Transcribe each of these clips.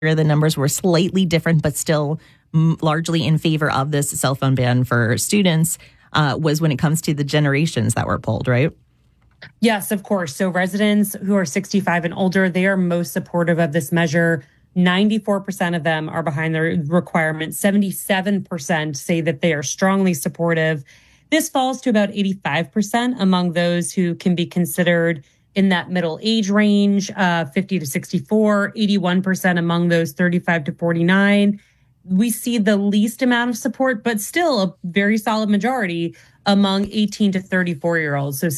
the numbers were slightly different, but still largely in favor of this cell phone ban for students, was when it comes to the generations that were polled, right? Yes, of course. So residents who are 65 and older, they are most supportive of this measure. 94% of them are behind the requirement. 77% say that they are strongly supportive. This falls to about 85% among those who can be considered in that middle age range, 50 to 64, 81% among those 35 to 49. We see the least amount of support, but still a very solid majority among 18 to 34-year-olds. So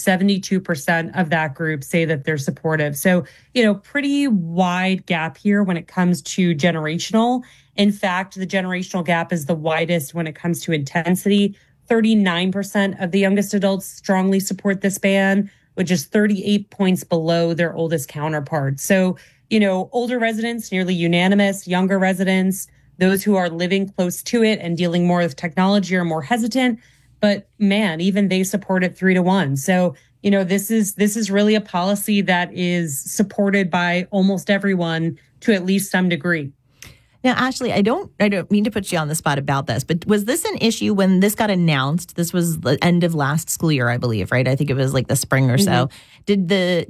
72% of that group say that they're supportive. So, pretty wide gap here when it comes to generational. In fact, the generational gap is the widest when it comes to intensity. 39% of the youngest adults strongly support this ban, which is 38 points below their oldest counterparts. So, older residents, nearly unanimous. Younger residents, those who are living close to it and dealing more with technology, are more hesitant. But man, even they support it 3-1. So, this is really a policy that is supported by almost everyone to at least some degree. Now, Ashley, I don't mean to put you on the spot about this, but was this an issue when this got announced? This was the end of last school year, I believe, right? I think it was like the spring or so. Did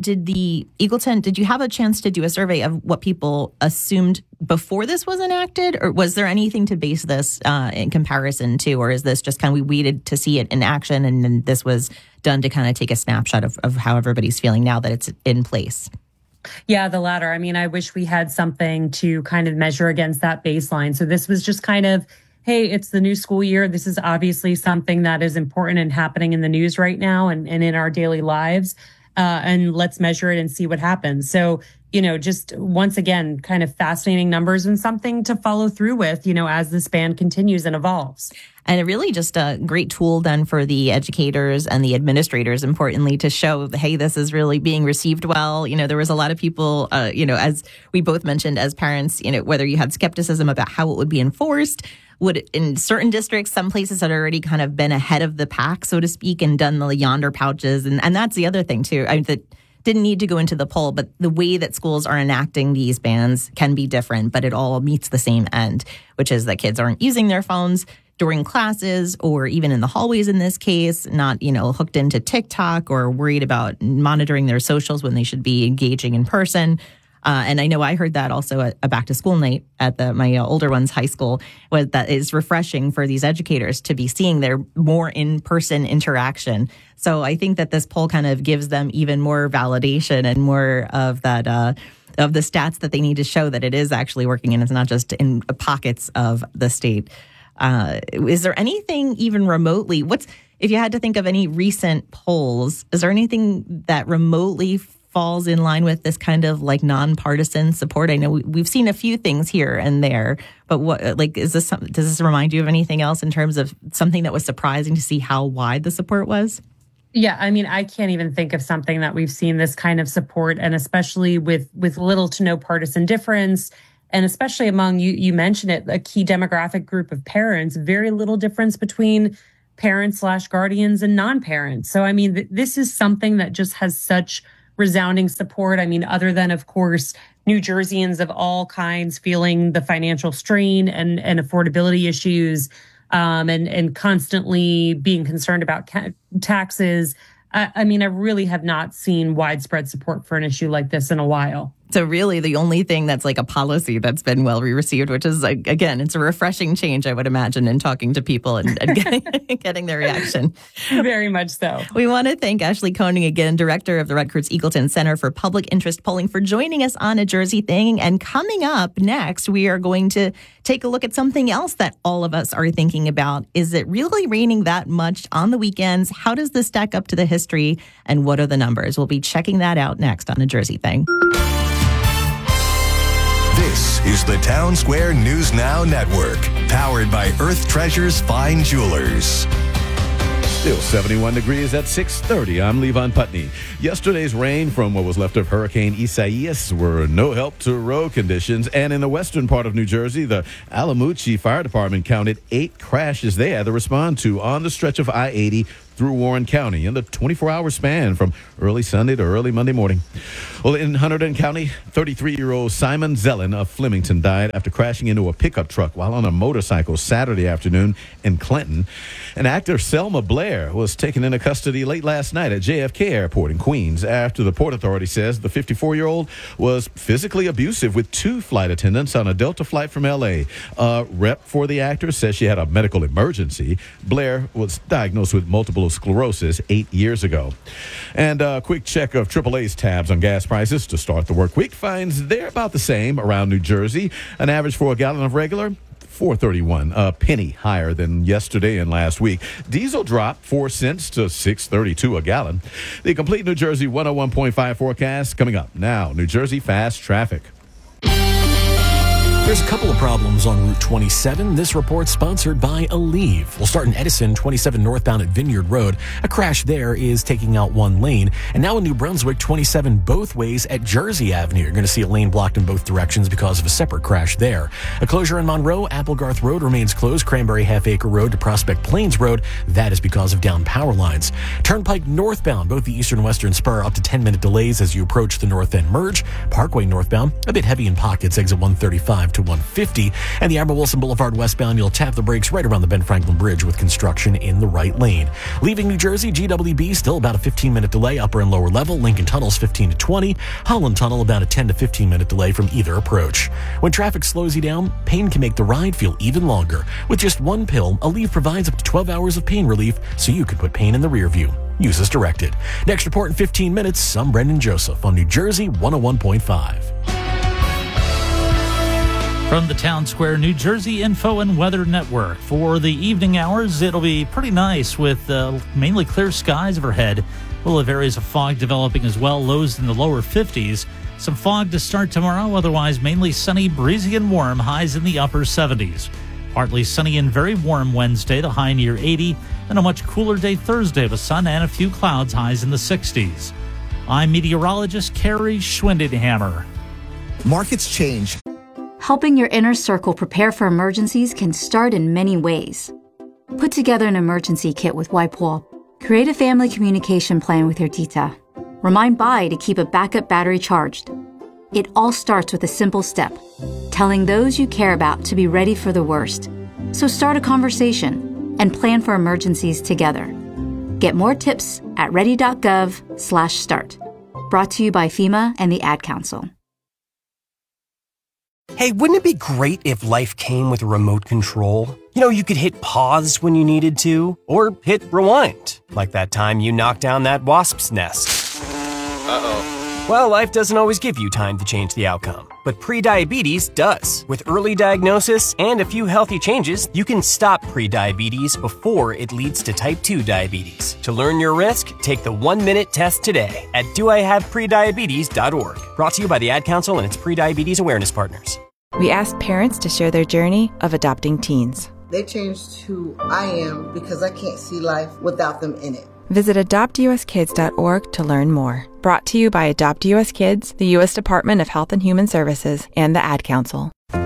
the Eagleton, did you have a chance to do a survey of what people assumed before this was enacted? Or was there anything to base this in comparison to? Or is this just kind of, we waited to see it in action and then this was done to kind of take a snapshot of how everybody's feeling now that it's in place? Yeah, the latter. I mean, I wish we had something to kind of measure against that baseline. So this was just kind of, hey, it's the new school year. This is obviously something that is important and happening in the news right now and in our daily lives. And let's measure it and see what happens. So, just once again, kind of fascinating numbers and something to follow through with, as this ban continues and evolves. And really just a great tool then for the educators and the administrators, importantly, to show, hey, this is really being received well. There was a lot of people, as we both mentioned as parents, whether you had skepticism about how it would be enforced, would in certain districts, some places had already kind of been ahead of the pack, so to speak, and done the yonder pouches. And that's the other thing, too. That didn't need to go into the poll, but the way that schools are enacting these bans can be different, but it all meets the same end, which is that kids aren't using their phones during classes or even in the hallways in this case, not, hooked into TikTok or worried about monitoring their socials when they should be engaging in person. And I know I heard that also at a back to school night at my older one's high school, that is refreshing for these educators to be seeing their more in-person interaction. So I think that this poll kind of gives them even more validation and more of that, of the stats that they need to show that it is actually working and it's not just in pockets of the state. Is there anything even remotely, if you had to think of any recent polls, is there anything that remotely falls in line with this kind of like nonpartisan support? I know we've seen a few things here and there, but does this remind you of anything else in terms of something that was surprising to see how wide the support was? Yeah, I mean, I can't even think of something that we've seen this kind of support, and especially with little to no partisan difference. And especially among, you mentioned it, a key demographic group of parents, very little difference between parents/guardians and non-parents. So, I mean, this is something that just has such resounding support. I mean, other than, of course, New Jerseyans of all kinds feeling the financial strain and affordability issues and constantly being concerned about taxes. I mean, I really have not seen widespread support for an issue like this in a while. So really the only thing that's like a policy that's been well received, which is, again, it's a refreshing change, I would imagine, in talking to people and getting their reaction. Very much so. We want to thank Ashley Koenig again, director of the Rutgers Eagleton Center for Public Interest Polling, for joining us on A Jersey Thing. And coming up next, we are going to take a look at something else that all of us are thinking about. Is it really raining that much on the weekends? How does this stack up to the history? And what are the numbers? We'll be checking that out next on A Jersey Thing. This is the Town Square News Now Network, powered by Earth Treasures Fine Jewelers. Still 71 degrees at 6:30. I'm Levon Putney. Yesterday's rain from what was left of Hurricane Isaias were no help to road conditions. And in the western part of New Jersey, the Alamucci Fire Department counted 8 crashes they had to respond to on the stretch of I-80 through Warren County in the 24-hour span from early Sunday to early Monday morning. Well, in Hunterdon County, 33-year-old Simon Zellin of Flemington died after crashing into a pickup truck while on a motorcycle Saturday afternoon in Clinton. And actor Selma Blair was taken into custody late last night at JFK Airport in Queens after the Port Authority says the 54-year-old was physically abusive with 2 flight attendants on a Delta flight from L.A. A rep for the actor says she had a medical emergency. Blair was diagnosed with multiple sclerosis 8 years ago. And a quick check of AAA's tabs on gas prices to start the work week finds they're about the same around New Jersey. An average for a gallon of regular, $4.31, a penny higher than yesterday and last week. Diesel dropped 4 cents to $6.32 a gallon. The complete New Jersey 101.5 forecast coming up now. New Jersey fast traffic. There's a couple of problems on Route 27. This report sponsored by Aleve. We'll start in Edison, 27 northbound at Vineyard Road. A crash there is taking out 1 lane. And now in New Brunswick, 27 both ways at Jersey Avenue. You're going to see a lane blocked in both directions because of a separate crash there. A closure in Monroe, Applegarth Road remains closed. Cranberry Half Acre Road to Prospect Plains Road. That is because of down power lines. Turnpike northbound, both the eastern and western spur up to 10-minute delays as you approach the north end merge. Parkway northbound, a bit heavy in pockets, exit 135 to 150, and the Admiral Wilson Boulevard westbound, you'll tap the brakes right around the Ben Franklin Bridge with construction in the right lane. Leaving New Jersey, GWB still about a 15-minute delay, upper and lower level. Lincoln Tunnel's 15 to 20. Holland Tunnel about a 10 to 15-minute delay from either approach. When traffic slows you down, pain can make the ride feel even longer. With just 1 pill, Aleve provides up to 12 hours of pain relief so you can put pain in the rear view. Use as directed. Next report in 15 minutes. I'm Brendan Joseph on New Jersey 101.5. From the Town Square, New Jersey Info and Weather Network. For the evening hours, it'll be pretty nice with mainly clear skies overhead. We'll have areas of fog developing as well, lows in the lower 50s. Some fog to start tomorrow, otherwise mainly sunny, breezy and warm, highs in the upper 70s. Partly sunny and very warm Wednesday, the high near 80, and a much cooler day Thursday with sun and a few clouds, highs in the 60s. I'm meteorologist Carrie Schwindenhammer. Markets change. Helping your inner circle prepare for emergencies can start in many ways. Put together an emergency kit with WipeWall. Create a family communication plan with your tita. Remind Bai to keep a backup battery charged. It all starts with a simple step, telling those you care about to be ready for the worst. So start a conversation and plan for emergencies together. Get more tips at ready.gov/start. Brought to you by FEMA and the Ad Council. Hey, wouldn't it be great if life came with a remote control? You know, you could hit pause when you needed to, or hit rewind, like that time you knocked down that wasp's nest. Uh-oh. Well, life doesn't always give you time to change the outcome, but prediabetes does. With early diagnosis and a few healthy changes, you can stop prediabetes before it leads to type 2 diabetes. To learn your risk, take the 1-minute test today at doihaveprediabetes.org. Brought to you by the Ad Council and its prediabetes awareness partners. We asked parents to share their journey of adopting teens. They changed who I am because I can't see life without them in it. Visit adoptuskids.org to learn more. Brought to you by Adopt US Kids, the U.S. Department of Health and Human Services, and the Ad Council. Mommy,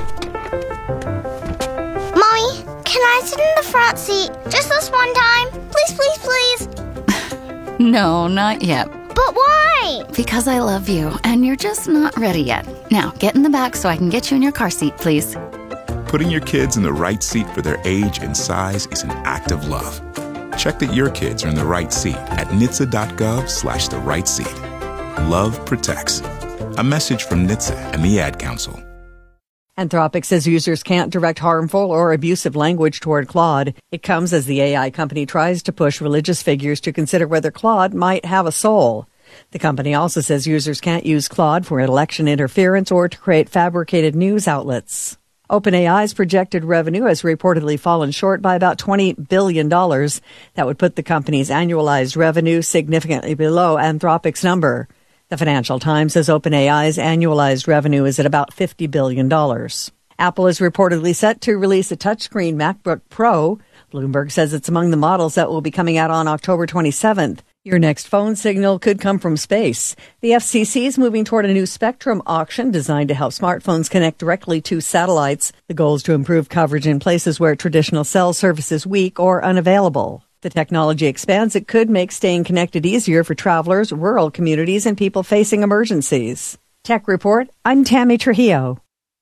can I sit in the front seat just this one time? Please, please, please. No, not yet. But why? Because I love you, and you're just not ready yet. Now, get in the back so I can get you in your car seat, please. Putting your kids in the right seat for their age and size is an act of love. Check that your kids are in the right seat at NHTSA.gov/the right seat. Love protects. A message from NHTSA and the Ad Council. Anthropic says users can't direct harmful or abusive language toward Claude. It comes as the AI company tries to push religious figures to consider whether Claude might have a soul. The company also says users can't use Claude for election interference or to create fabricated news outlets. OpenAI's projected revenue has reportedly fallen short by about $20 billion. That would put the company's annualized revenue significantly below Anthropic's number. The Financial Times says OpenAI's annualized revenue is at about $50 billion. Apple is reportedly set to release a touchscreen MacBook Pro. Bloomberg says it's among the models that will be coming out on October 27th. Your next phone signal could come from space. The FCC is moving toward a new spectrum auction designed to help smartphones connect directly to satellites. The goal is to improve coverage in places where traditional cell service is weak or unavailable. The technology expands. It could make staying connected easier for travelers, rural communities, and people facing emergencies. Tech Report, I'm Tammy Trujillo.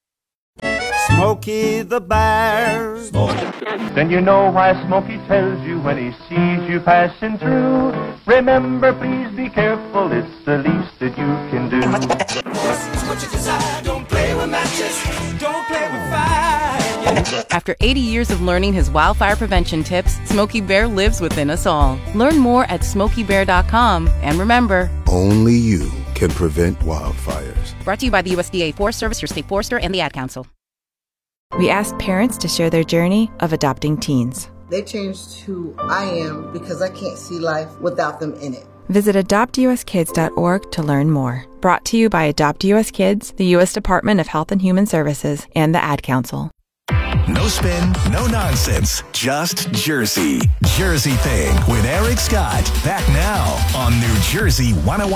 Smokey the Bear. Then you know why Smokey tells you when he sees you passing through. Remember, please be careful, it's the least that you can do. What you desire, don't play with matches, don't play with fire. After 80 years of learning his wildfire prevention tips, Smokey Bear lives within us all. Learn more at SmokeyBear.com. And remember, only you can prevent wildfires. Brought to you by the USDA Forest Service, your state forester, and the Ad Council. We asked parents to share their journey of adopting teens. They changed who I am because I can't see life without them in it. Visit adoptuskids.org to learn more. Brought to you by Adopt US Kids, the U.S. Department of Health and Human Services, and the Ad Council. No spin, no nonsense, just Jersey. Jersey Thing with Eric Scott. Back now on New Jersey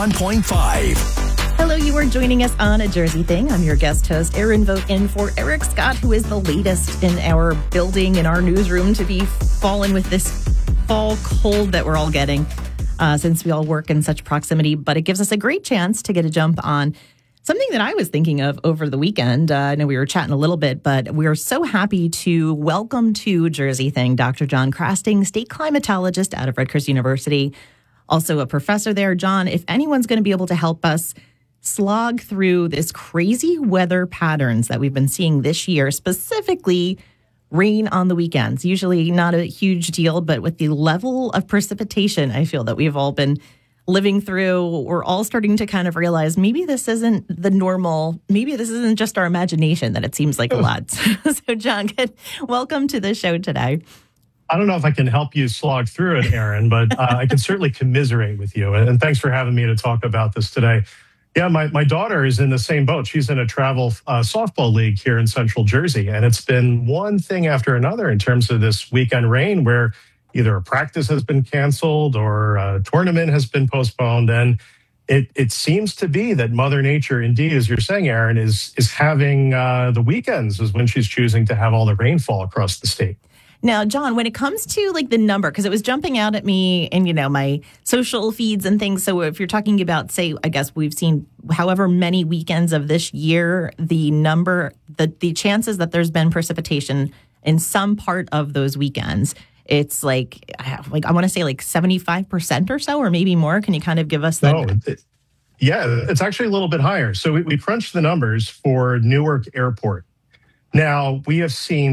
101.5. Hello, you are joining us on A Jersey Thing. I'm your guest host, Erin Vogt, in for Eric Scott, who is the latest in our building, in our newsroom, to be fallen with this fall cold that we're all getting since we all work in such proximity. But it gives us a great chance to get a jump on something that I was thinking of over the weekend. I know we were chatting a little bit, but we are so happy to welcome to Jersey Thing Dr. John Crasting, state climatologist out of Rutgers University, also a professor there. John, if anyone's going to be able to help us slog through this crazy weather patterns that we've been seeing this year, specifically rain on the weekends, usually not a huge deal, but with the level of precipitation, I feel that we've all been living through, we're all starting to kind of realize maybe this isn't the normal, maybe this isn't just our imagination, that it seems like a lot. So John, welcome to the show today. I don't know if I can help you slog through it, Erin, but I can certainly commiserate with you. And thanks for having me to talk about this today. Yeah, my daughter is in the same boat. She's in a travel softball league here in Central Jersey. And it's been one thing after another in terms of this weekend rain where either a practice has been canceled or a tournament has been postponed. And it seems to be that Mother Nature, indeed, as you're saying, Erin, is having the weekends is when she's choosing to have all the rainfall across the state. Now, John, when it comes to like the number, because it was jumping out at me in, my social feeds and things. So if you're talking about, say, I guess we've seen however many weekends of this year, the number, the chances that there's been precipitation in some part of those weekends, it's like I want to say like 75% or so, or maybe more. Can you kind of give us that? Yeah, it's actually a little bit higher. So we crunched the numbers for Newark Airport. Now, we have seen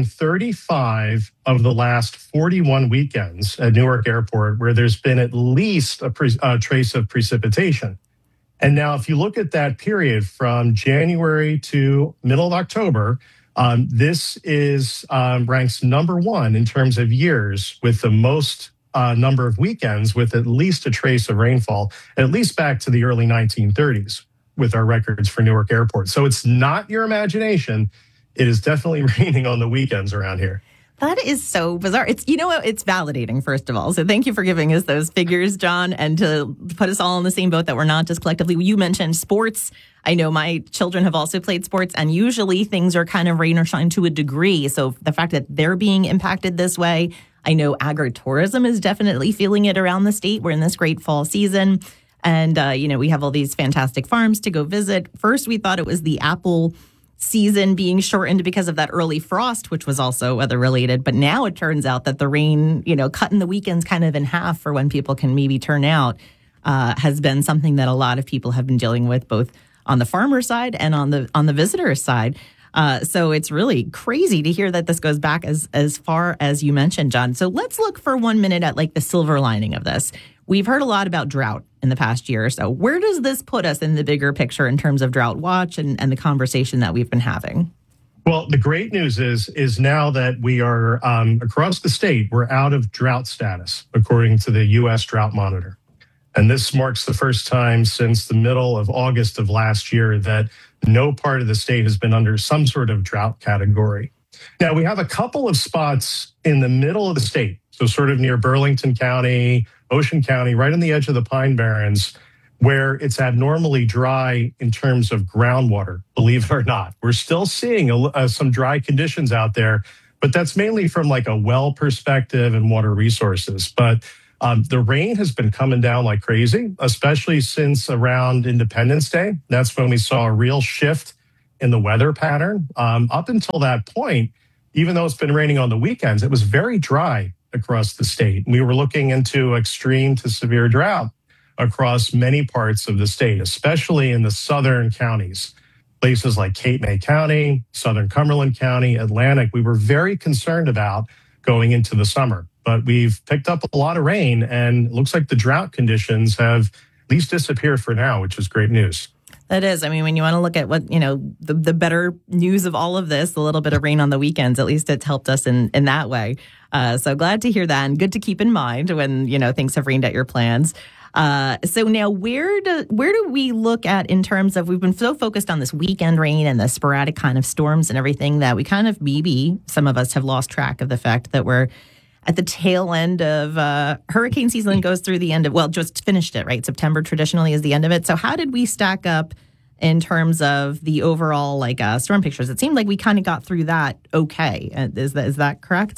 35 of the last 41 weekends at Newark Airport where there's been at least a trace of precipitation. And now, if you look at that period from January to middle of October, this is ranks number one in terms of years with the most number of weekends with at least a trace of rainfall, at least back to the early 1930s with our records for Newark Airport. So it's not your imagination. It is definitely raining on the weekends around here. That is so bizarre. It's, it's validating, first of all. So thank you for giving us those figures, John, and to put us all in the same boat that we're not just collectively. You mentioned sports. I know my children have also played sports, and usually things are kind of rain or shine to a degree. So the fact that they're being impacted this way, I know agritourism is definitely feeling it around the state. We're in this great fall season. And, we have all these fantastic farms to go visit. First, we thought it was the apple season being shortened because of that early frost, which was also weather related. But now it turns out that the rain, cutting the weekends kind of in half for when people can maybe turn out, has been something that a lot of people have been dealing with, both on the farmer side and on the visitor side. So it's really crazy to hear that this goes back as far as you mentioned, John. So let's look for 1 minute at like the silver lining of this. We've heard a lot about drought in the past year or so. Where does this put us in the bigger picture in terms of drought watch and the conversation that we've been having? Well, the great news is now that we are across the state, we're out of drought status, according to the U.S. Drought Monitor. And this marks the first time since the middle of August of last year that no part of the state has been under some sort of drought category. Now, we have a couple of spots in the middle of the state, so sort of near Burlington County, Ocean County, right on the edge of the Pine Barrens, where it's abnormally dry in terms of groundwater, believe it or not. We're still seeing some dry conditions out there, but that's mainly from like a well perspective and water resources. But the rain has been coming down like crazy, especially since around Independence Day. That's when we saw a real shift in the weather pattern. Up until that point, even though it's been raining on the weekends, it was very dry across the state. We were looking into extreme to severe drought across many parts of the state, especially in the southern counties. Places like Cape May County, Southern Cumberland County, Atlantic, we were very concerned about going into the summer. But we've picked up a lot of rain, and it looks like the drought conditions have at least disappeared for now, which is great news. That is. I mean, when you want to look at what, the better news of all of this, a little bit of rain on the weekends, at least it's helped us in that way. So glad to hear that, and good to keep in mind when, things have rained at your plans. So now where do we look at in terms of, we've been so focused on this weekend rain and the sporadic kind of storms and everything that we kind of, maybe some of us have lost track of the fact that we're at the tail end of hurricane season. Goes through the end of, just finished it, right? September traditionally is the end of it. So how did we stack up in terms of the overall storm pictures? It seemed like we kind of got through that okay. Is that correct?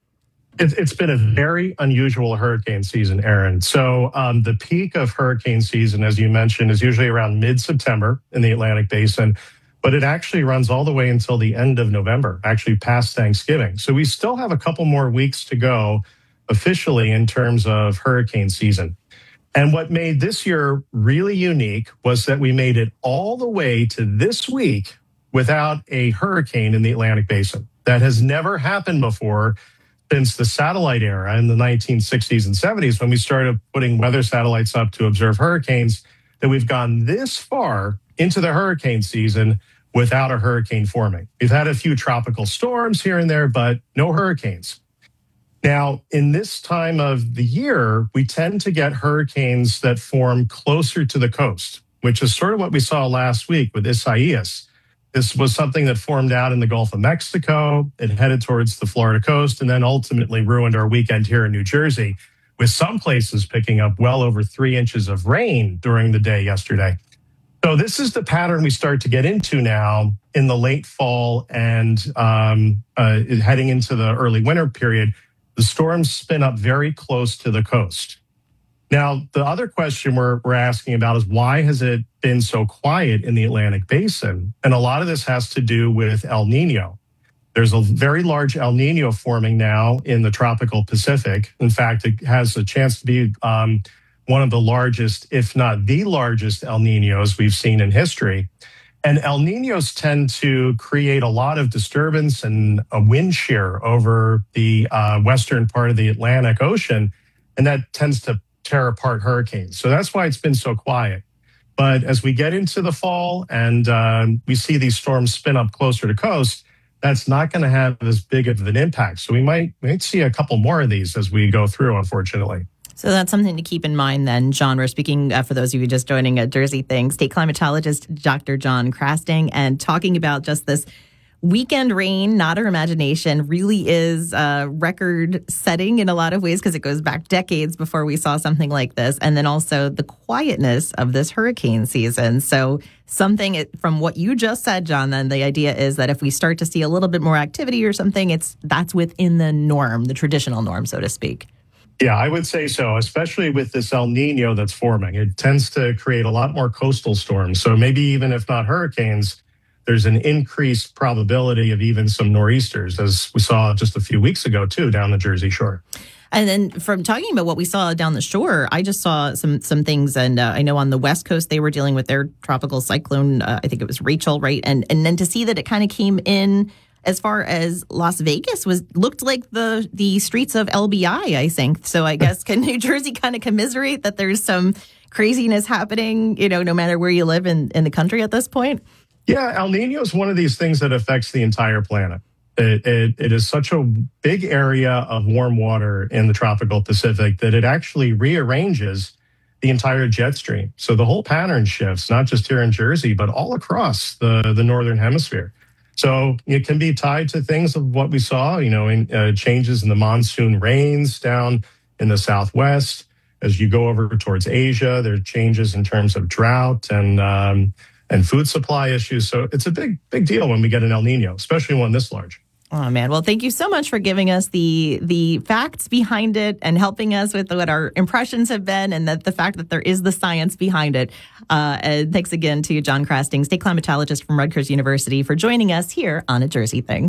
It's been a very unusual hurricane season, Erin. So the peak of hurricane season, as you mentioned, is usually around mid-September in the Atlantic Basin, but it actually runs all the way until the end of November, actually past Thanksgiving. So we still have a couple more weeks to go officially in terms of hurricane season. And what made this year really unique was that we made it all the way to this week without a hurricane in the Atlantic Basin. That has never happened before since the satellite era in the 1960s and 70s, when we started putting weather satellites up to observe hurricanes, that we've gone this far into the hurricane season without a hurricane forming. We've had a few tropical storms here and there, but no hurricanes. Now, in this time of the year, we tend to get hurricanes that form closer to the coast, which is sort of what we saw last week with Isaias. This was something that formed out in the Gulf of Mexico. It headed towards the Florida coast and then ultimately ruined our weekend here in New Jersey, with some places picking up well over 3 inches of rain during the day yesterday. So this is the pattern we start to get into now in the late fall and heading into the early winter period. The storms spin up very close to the coast. Now, the other question we're asking about is, why has it been so quiet in the Atlantic Basin? And a lot of this has to do with El Nino. There's a very large El Nino forming now in the tropical Pacific. In fact, it has a chance to be one of the largest, if not the largest, El Ninos we've seen in history. And El Ninos tend to create a lot of disturbance and a wind shear over the western part of the Atlantic Ocean, and that tends to tear apart hurricanes. So that's why it's been so quiet. But as we get into the fall and we see these storms spin up closer to coast, that's not going to have as big of an impact. So we might see a couple more of these as we go through, unfortunately. So that's something to keep in mind then, John. We're speaking, for those of you just joining Jersey Things, state climatologist Dr. John Crasting, and talking about just this weekend rain, not our imagination, really is record setting in a lot of ways, because it goes back decades before we saw something like this. And then also the quietness of this hurricane season. So something from what you just said, John, then the idea is that if we start to see a little bit more activity or something, that's within the norm, the traditional norm, so to speak. Yeah, I would say so, especially with this El Nino that's forming. It tends to create a lot more coastal storms. So maybe even if not hurricanes, there's an increased probability of even some nor'easters, as we saw just a few weeks ago, too, down the Jersey Shore. And then from talking about what we saw down the shore, I just saw some things. And I know on the West Coast, they were dealing with their tropical cyclone. I think it was Rachel, right? And then to see that it kind of came in as far as Las Vegas looked like the streets of LBI, I think. So I guess can New Jersey kind of commiserate that there's some craziness happening, no matter where you live in the country at this point? Yeah, El Nino is one of these things that affects the entire planet. It is such a big area of warm water in the tropical Pacific that it actually rearranges the entire jet stream. So the whole pattern shifts, not just here in Jersey, but all across the northern hemisphere. So it can be tied to things of what we saw, in changes in the monsoon rains down in the Southwest. As you go over towards Asia, there are changes in terms of drought and food supply issues. So it's a big deal when we get an El Nino, especially one this large. Oh, man. Well, thank you so much for giving us the facts behind it and helping us with what our impressions have been and the fact that there is the science behind it. And thanks again to John Crasting, state climatologist from Rutgers University, for joining us here on A Jersey Thing.